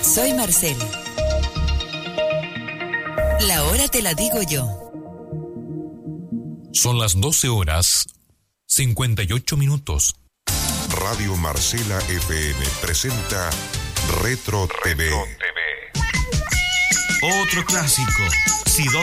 Soy Marcela. La hora te la digo yo. Son las 12:58. Radio Marcela FM presenta Retro TV. Otro clásico. Si